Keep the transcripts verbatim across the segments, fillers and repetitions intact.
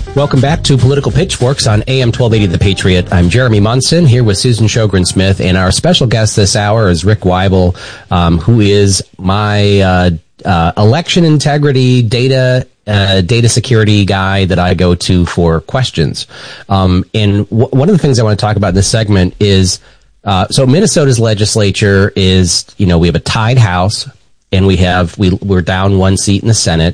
Welcome back to Political Pitchforks on A M twelve eighty The Patriot. I'm Jeremy Munson here with Susan Sjogren-Smith, and our special guest this hour is Rick Weibel, um, who is my uh, uh, election integrity data uh, data security guy that I go to for questions. Um, and w- one of the things I want to talk about in this segment is, uh, so Minnesota's legislature is, you know, we have a tied House, and we have we we're down one seat in the Senate.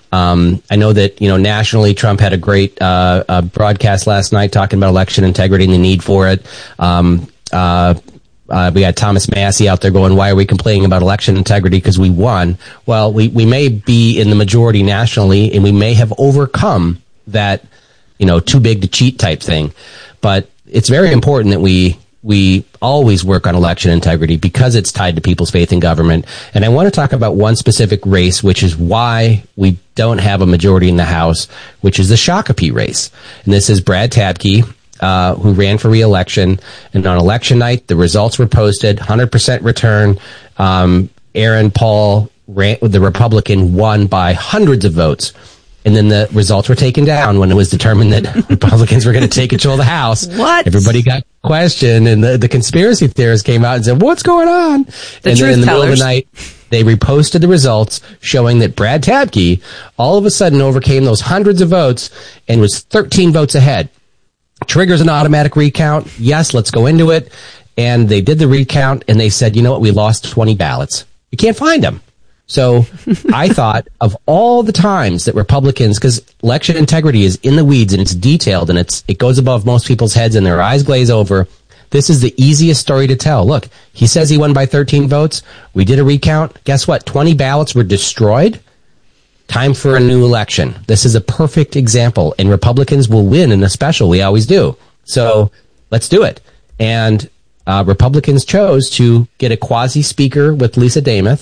Um, I know that, you know, nationally, Trump had a great uh, uh, broadcast last night talking about election integrity and the need for it. Um, uh, uh, we had Thomas Massey out there going, why are we complaining about election integrity? Because we won. Well, we, we may be in the majority nationally, and we may have overcome that, you know, too big to cheat type thing. But it's very important that we we always work on election integrity because it's tied to people's faith in government. And I want to talk about one specific race, which is why we don't have a majority in the House, which is the Shakopee race. And this is Brad Tabke, uh, who ran for re-election. And on election night, the results were posted, one hundred percent return. Um, Aaron Paul, ran, the Republican, won by hundreds of votes. And then the results were taken down when it was determined that Republicans were going to take control of the House. What? Everybody got questioned, and the, the conspiracy theorists came out and said, what's going on? The and truth then in the tellers. middle of the night, they reposted the results showing that Brad Tabke all of a sudden overcame those hundreds of votes and was thirteen votes ahead. Triggers an automatic recount. Yes, let's go into it. And they did the recount, and they said, you know what, we lost twenty ballots. You can't find them. So I thought of all the times that Republicans, because election integrity is in the weeds and it's detailed and it's it goes above most people's heads and their eyes glaze over. This is the easiest story to tell. Look, he says he won by thirteen votes. We did a recount. Guess what? twenty ballots were destroyed. Time for a new election. This is a perfect example, and Republicans will win in a special. We always do. So let's do it. And uh, Republicans chose to get a quasi-speaker with Lisa Damoth,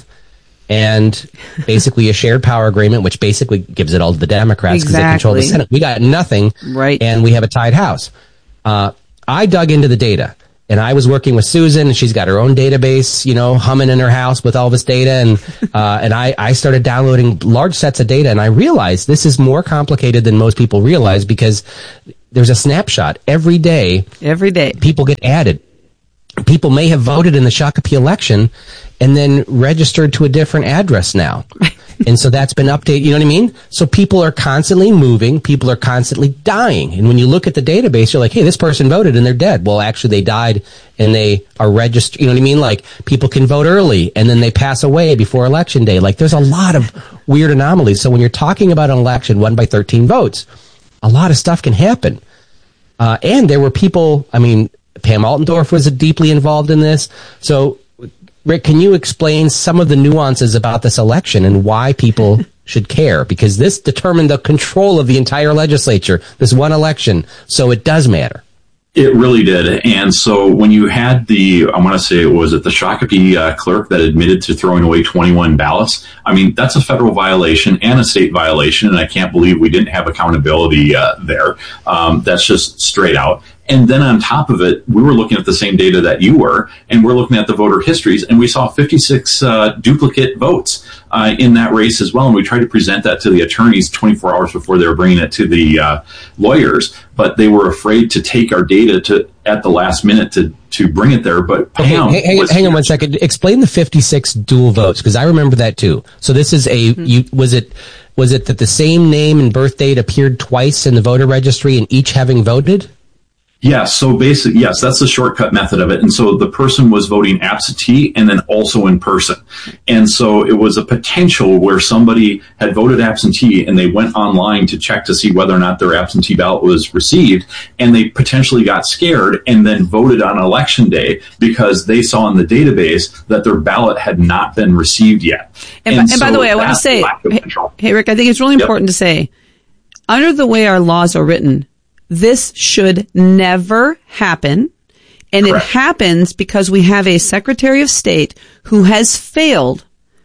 and basically a shared power agreement, which basically gives it all to the Democrats because exactly. they control the Senate. We got nothing, right? And we have a tied House. Uh, I dug into the data, and I was working with Susan, and she's got her own database, you know, humming in her house with all this data, and uh, and I, I started downloading large sets of data, and I realized this is more complicated than most people realize because there's a snapshot every day. Every day, people get added. People may have voted in the Shakopee election and then registered to a different address now. And so that's been updated. You know what I mean? So people are constantly moving. People are constantly dying. And when you look at the database, you're like, hey, this person voted and they're dead. Well, actually, they died and they are registered. You know what I mean? Like, people can vote early and then they pass away before election day. Like, there's a lot of weird anomalies. So when you're talking about an election won by thirteen votes, a lot of stuff can happen. Uh, and there were people, I mean, Pam Altendorf was deeply involved in this. So, Rick, can you explain some of the nuances about this election and why people should care? Because this determined the control of the entire legislature, this one election. So it does matter. It really did. And so when you had the, I want to say, was it the Shakopee uh, clerk that admitted to throwing away twenty-one ballots? I mean, that's a federal violation and a state violation. And I can't believe we didn't have accountability uh, there. Um, that's just straight out. And then on top of it, we were looking at the same data that you were, and we're looking at the voter histories, and we saw fifty-six uh, duplicate votes uh, in that race as well. And we tried to present that to the attorneys twenty-four hours before they were bringing it to the uh, lawyers, but they were afraid to take our data to at the last minute to to bring it there. But Pam, okay, hang, hang on one second. Explain the fifty-six dual votes, because I remember that too. So this is a mm-hmm. you, was it was it that the same name and birth date appeared twice in the voter registry and each having voted? Yeah, so basically, yes, that's the shortcut method of it. And so the person was voting absentee and then also in person. And so it was a potential where somebody had voted absentee and they went online to check to see whether or not their absentee ballot was received. And they potentially got scared and then voted on election day because they saw in the database that their ballot had not been received yet. And, and, by, and so by the way, I want to say, hey, hey, Rick, I think it's really important yep. to say, under the way our laws are written, this should never happen, and Correct. It happens because we have a Secretary of State who has failed,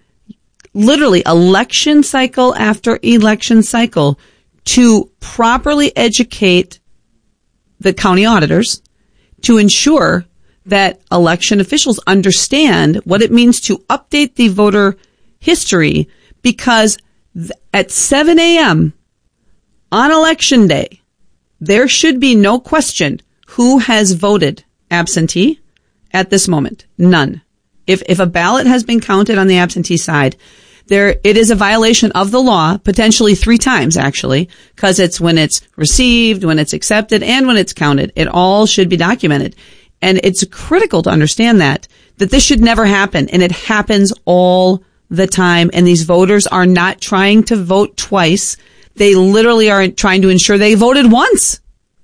literally election cycle after election cycle, to properly educate the county auditors to ensure that election officials understand what it means to update the voter history, because th- at seven a.m., on election day, there should be no question who has voted absentee at this moment. None. If if a ballot has been counted on the absentee side, there it is a violation of the law, potentially three times actually, because it's when it's received, when it's accepted, and when it's counted. It all should be documented. And it's critical to understand that, that this should never happen. And it happens all the time. And these voters are not trying to vote twice. They literally are trying to ensure they voted once.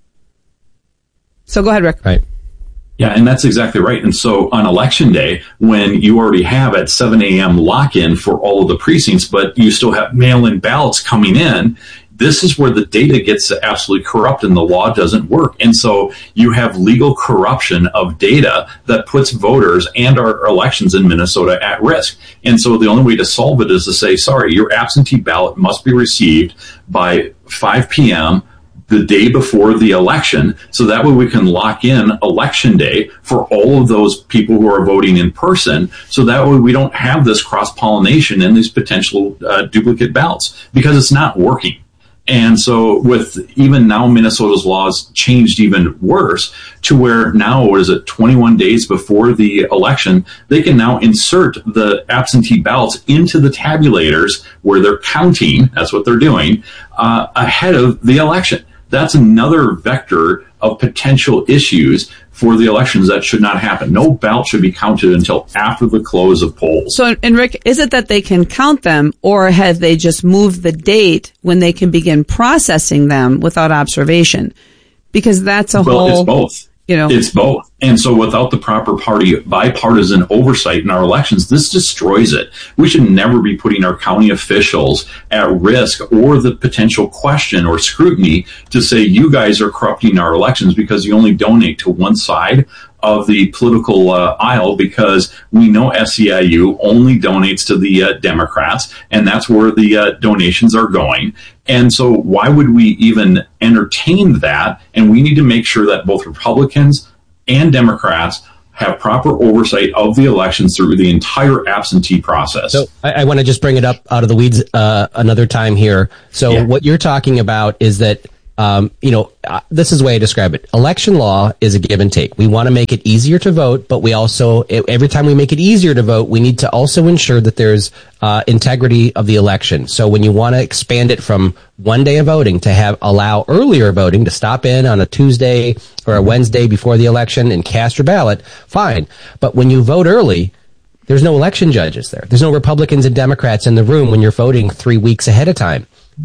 So go ahead, Rick. Right. Yeah, and that's exactly right. And so on election day, when you already have at seven a.m. lock-in for all of the precincts, but you still have mail-in ballots coming in, this is where the data gets absolutely corrupt and the law doesn't work. And so you have legal corruption of data that puts voters and our elections in Minnesota at risk. And so the only way to solve it is to say, sorry, your absentee ballot must be received by five p.m. the day before the election, so that way we can lock in election day for all of those people who are voting in person, so that way we don't have this cross-pollination and these potential uh, duplicate ballots, because it's not working. And so with even now Minnesota's laws changed even worse to where now, what is it, twenty-one days before the election, they can now insert the absentee ballots into the tabulators where they're counting, that's what they're doing, uh, ahead of the election. That's another vector of potential issues for the elections that should not happen. No ballot should be counted until after the close of polls. So, and Rick, is it that they can count them, or have they just moved the date when they can begin processing them without observation? Because that's a well, whole... It's both. You know, it's both. And so without the proper party bipartisan oversight in our elections, this destroys it. We should never be putting our county officials at risk or the potential question or scrutiny to say you guys are corrupting our elections because you only donate to one side of the political uh, aisle, because we know S E I U only donates to the uh, Democrats, and that's where the uh, donations are going. And so why would we even entertain that? And we need to make sure that both Republicans and Democrats have proper oversight of the elections through the entire absentee process. So I, I want to just bring it up out of the weeds uh, another time here. So yeah. What you're talking about is that Um, you know, uh, this is the way I describe it. Election law is a give and take. We want to make it easier to vote, but we also, every time we make it easier to vote, we need to also ensure that there's uh, integrity of the election. So when you want to expand it from one day of voting to have allow earlier voting to stop in on a Tuesday or a Wednesday before the election and cast your ballot, fine. But when you vote early, there's no election judges there. There's no Republicans and Democrats in the room when you're voting three weeks ahead of time.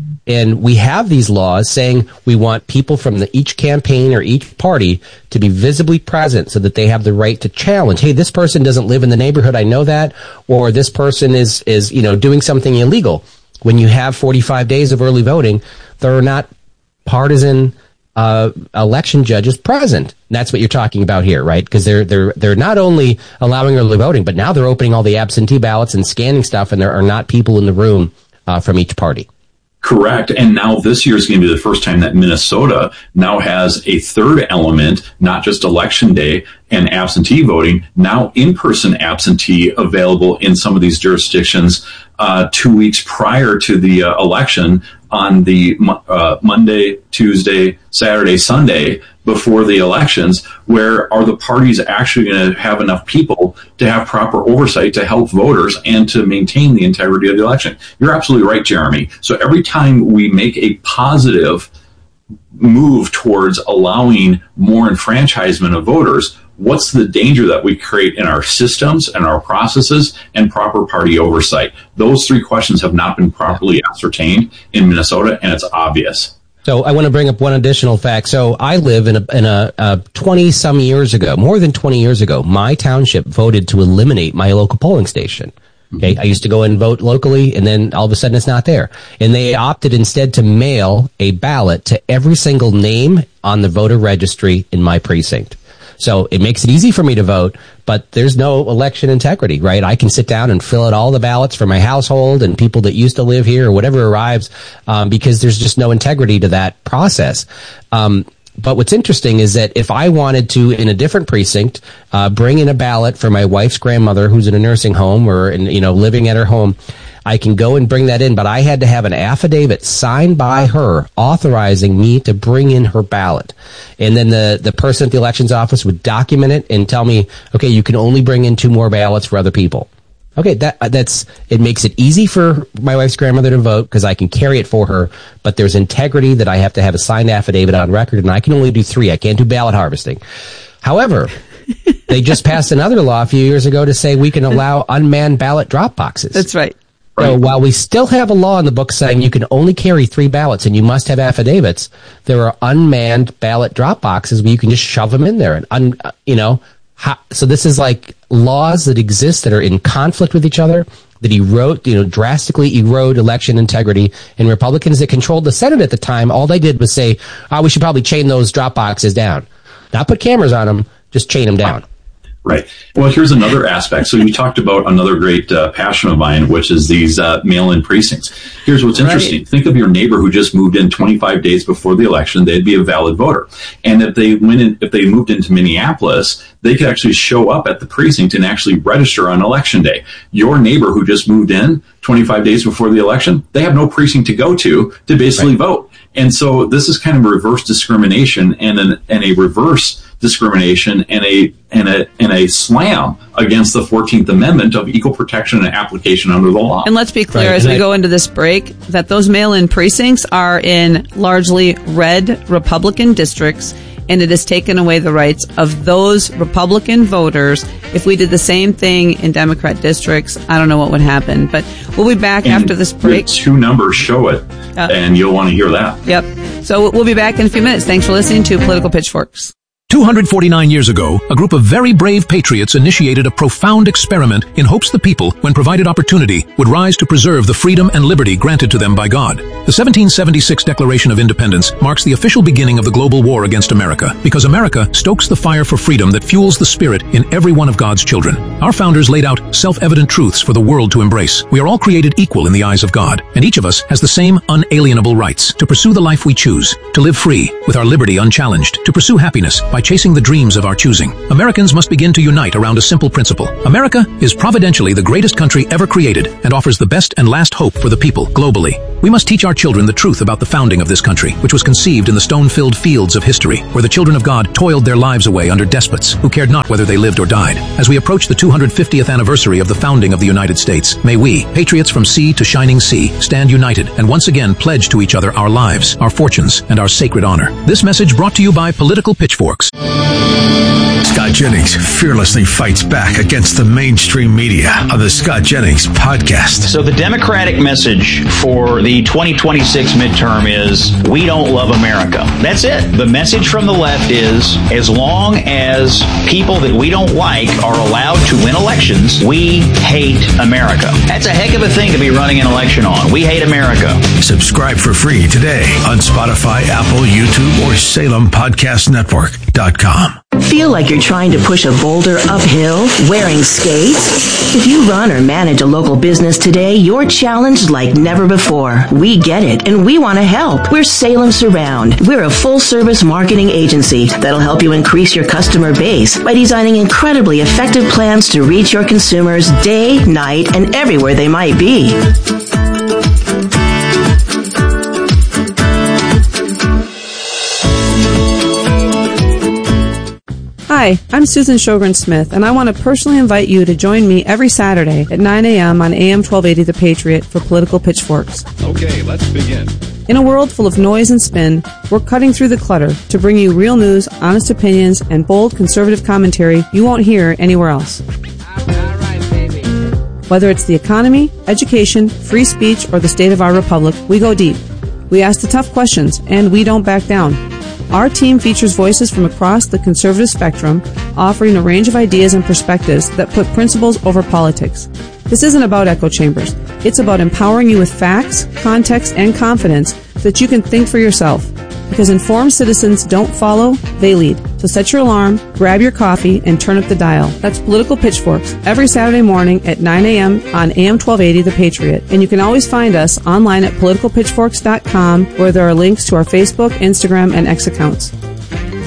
And we have these laws saying we want people from the, each campaign or each party to be visibly present so that they have the right to challenge. Hey, this person doesn't live in the neighborhood. I know that. Or this person is, is, you know, doing something illegal. When you have forty-five days of early voting, there are not partisan uh, election judges present. And that's what you're talking about here, right? Because they're, they're, they're not only allowing early voting, but now they're opening all the absentee ballots and scanning stuff, and there are not people in the room uh, from each party. Correct. And now this year is going to be the first time that Minnesota now has a third element, not just election day and absentee voting, now in-person absentee available in some of these jurisdictions uh, two weeks prior to the uh, election on the uh, Monday, Tuesday, Saturday, Sunday before the elections. Where are the parties actually going to have enough people to have proper oversight to help voters and to maintain the integrity of the election? You're absolutely right, Jeremy. So every time we make a positive move towards allowing more enfranchisement of voters, what's the danger that we create in our systems and our processes and proper party oversight? Those three questions have not been properly ascertained in Minnesota, and it's obvious. So I want to bring up one additional fact. So I live in a, in a, uh, twenty some years ago, more than twenty years ago, my township voted to eliminate my local polling station. Okay. I used to go and vote locally, and then all of a sudden it's not there. And they opted instead to mail a ballot to every single name on the voter registry in my precinct. So it makes it easy for me to vote, but there's no election integrity, right? I can sit down and fill out all the ballots for my household and people that used to live here or whatever arrives, um, because there's just no integrity to that process. Um, but what's interesting is that if I wanted to, in a different precinct, uh, bring in a ballot for my wife's grandmother who's in a nursing home or, in, you know, living at her home, I can go and bring that in, but I had to have an affidavit signed by her authorizing me to bring in her ballot. And then the, the person at the elections office would document it and tell me, okay, you can only bring in two more ballots for other people. Okay, that that's it makes it easy for my wife's grandmother to vote because I can carry it for her, but there's integrity that I have to have a signed affidavit on record, and I can only do three. I can't do ballot harvesting. However, they just passed another law a few years ago to say we can allow unmanned ballot drop boxes. That's right. So while we still have a law in the book saying you can only carry three ballots and you must have affidavits, there are unmanned ballot drop boxes where you can just shove them in there. And, un, you know, how, so this is like laws that exist that are in conflict with each other, that erode, you know, drastically erode election integrity. And Republicans that controlled the Senate at the time, all they did was say, oh, we should probably chain those drop boxes down. Not put cameras on them, just chain them down. Right. Well, here's another aspect. So you talked about another great uh, passion of mine, which is these uh, mail-in precincts. Here's what's interesting. Right. Think of your neighbor who just moved in twenty-five days before the election. They'd be a valid voter. And if they went in, if they moved into Minneapolis, they could actually show up at the precinct and actually register on election day. Your neighbor who just moved in twenty-five days before the election, they have no precinct to go to to basically right. vote. And so this is kind of a reverse discrimination and an, and a reverse discrimination and a and a and a slam against the fourteenth Amendment of equal protection and application under the law. And let's be clear right. as and we I, go into this break that those mail-in precincts are in largely red Republican districts, and it has taken away the rights of those Republican voters. If we did the same thing in Democrat districts, I don't know what would happen. But we'll be back and after this break. The two numbers show it, uh, and you'll want to hear that. Yep. So we'll be back in a few minutes. Thanks for listening to Political Pitchforks. two hundred forty-nine years ago, a group of very brave patriots initiated a profound experiment in hopes the people, when provided opportunity, would rise to preserve the freedom and liberty granted to them by God. The seventeen seventy-six Declaration of Independence marks the official beginning of the global war against America, because America stokes the fire for freedom that fuels the spirit in every one of God's children. Our founders laid out self-evident truths for the world to embrace. We are all created equal in the eyes of God, and each of us has the same unalienable rights to pursue the life we choose, to live free, with our liberty unchallenged, to pursue happiness by chasing the dreams of our choosing. Americans must begin to unite around a simple principle. America is providentially the greatest country ever created and offers the best and last hope for the people globally. We must teach our children the truth about the founding of this country, which was conceived in the stone-filled fields of history, where the children of God toiled their lives away under despots who cared not whether they lived or died. As we approach the two hundred fiftieth anniversary of the founding of the United States, may we, patriots from sea to shining sea, stand united and once again pledge to each other our lives, our fortunes, and our sacred honor. This message brought to you by Political Pitchforks. Scott Jennings fearlessly fights back against the mainstream media on the Scott Jennings podcast. So the Democratic message for the twenty twenty-six midterm is, we don't love America. That's it. The message from the left is, as long as people that we don't like are allowed to win elections, we hate America. That's a heck of a thing to be running an election on. We hate America. Subscribe for free today on Spotify, Apple, YouTube, or Salem Podcast Network dot com. Feel like you're trying to push a boulder uphill wearing skates? If you run or manage a local business today, you're challenged like never before. We get it, and we want to help. We're Salem Surround. We're a full-service marketing agency that'll help you increase your customer base by designing incredibly effective plans to reach your consumers day, night, and everywhere they might be. Hi, I'm Susan Sjogren Smith, and I want to personally invite you to join me every Saturday at nine a.m. on A M twelve eighty The Patriot for Political Pitchforks. Okay, let's begin. In a world full of noise and spin, we're cutting through the clutter to bring you real news, honest opinions, and bold conservative commentary you won't hear anywhere else. Whether it's the economy, education, free speech, or the state of our republic, we go deep. We ask the tough questions, and we don't back down. Our team features voices from across the conservative spectrum, offering a range of ideas and perspectives that put principles over politics. This isn't about echo chambers. It's about empowering you with facts, context, and confidence so that you can think for yourself. Because informed citizens don't follow, they lead. So set your alarm, grab your coffee, and turn up the dial. That's Political Pitchforks every Saturday morning at nine a.m. on A M twelve eighty The Patriot. And you can always find us online at political pitchforks dot com, where there are links to our Facebook, Instagram, and X accounts.